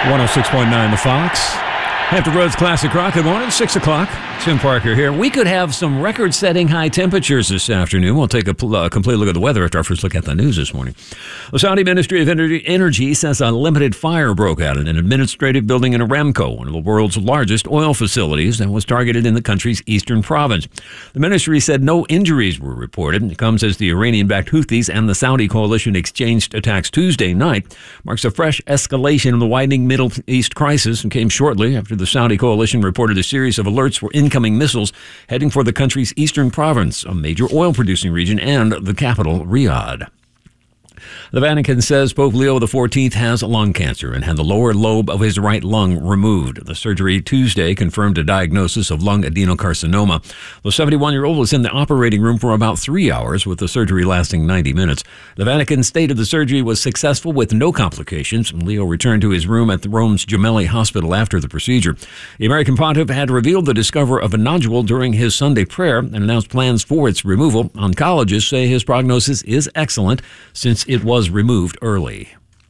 106.9 The Fox. Hampton Roads Classic Rock. Good morning, 6 o'clock. Tim Parker here. We could have some record-setting high temperatures this afternoon. We'll take a complete look at the weather after our first look at the news this morning. The Saudi Ministry of Energy says a limited fire broke out in an administrative building in Aramco, one of the world's largest oil facilities, and was targeted in the country's eastern province. The ministry said no injuries were reported. It comes as the Iranian-backed Houthis and the Saudi coalition exchanged attacks Tuesday night. Marks a fresh escalation of the widening Middle East crisis and came shortly after the Saudi coalition reported a series of alerts for incoming missiles heading for the country's eastern province, a major oil-producing region, and the capital, Riyadh. The Vatican says Pope Leo XIV has lung cancer and had the lower lobe of his right lung removed. The surgery Tuesday confirmed a diagnosis of lung adenocarcinoma. The 71-year-old was in the operating room for about 3 hours, with the surgery lasting 90 minutes. The Vatican stated the surgery was successful with no complications. Leo returned to his room at the Rome's Gemelli Hospital after the procedure. The American pontiff had revealed the discovery of a nodule during his Sunday prayer and announced plans for its removal. Oncologists say his prognosis is excellent since it was removed early.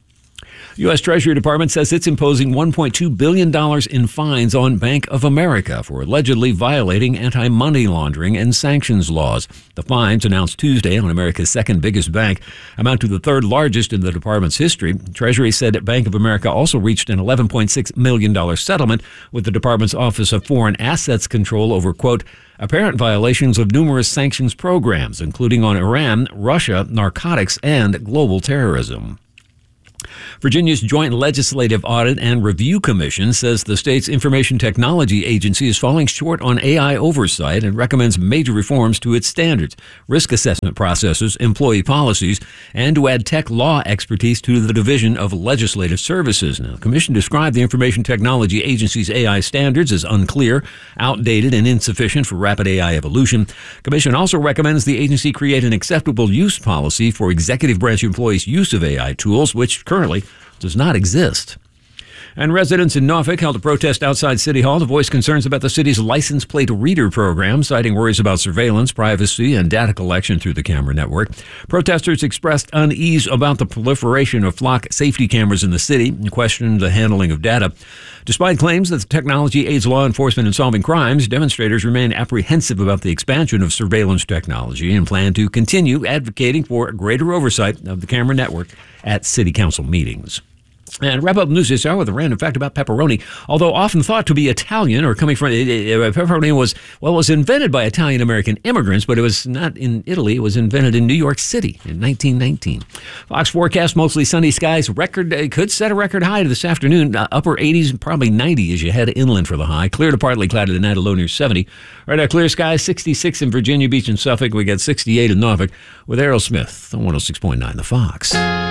U.S. Treasury Department says it's imposing $1.2 billion in fines on Bank of America for allegedly violating anti-money laundering and sanctions laws. The fines, announced Tuesday on America's second biggest bank, amount to the third largest in the department's history. Treasury said Bank of America also reached an $11.6 million settlement with the department's Office of Foreign Assets Control over, quote, apparent violations of numerous sanctions programs, including on Iran, Russia, narcotics, and global terrorism. Virginia's Joint Legislative Audit and Review Commission says the state's Information Technology Agency is falling short on AI oversight and recommends major reforms to its standards, risk assessment processes, employee policies, and to add tech law expertise to the Division of Legislative Services. Now, the commission described the Information Technology Agency's AI standards as unclear, outdated, and insufficient for rapid AI evolution. The commission also recommends the agency create an acceptable use policy for executive branch employees' use of AI tools, which currently does not exist. And residents in Norfolk held a protest outside City Hall to voice concerns about the city's license plate reader program, citing worries about surveillance, privacy, and data collection through the camera network. Protesters expressed unease about the proliferation of flock safety cameras in the city and questioned the handling of data. Despite claims that the technology aids law enforcement in solving crimes, demonstrators remain apprehensive about the expansion of surveillance technology and plan to continue advocating for greater oversight of the camera network at city council meetings. And wrap up news this hour with a random fact about pepperoni. Although often thought to be Italian or coming from, pepperoni was invented by Italian-American immigrants, but it was not in Italy. It was invented in New York City in 1919. Fox forecast mostly sunny skies. Could set a record high this afternoon. Upper 80s, probably 90 as you head inland for the high. Clear to partly cloudy tonight, a low near 70. Right now, clear skies, 66 in Virginia Beach and Suffolk. We got 68 in Norfolk with Errol Smith on 106.9 The Fox.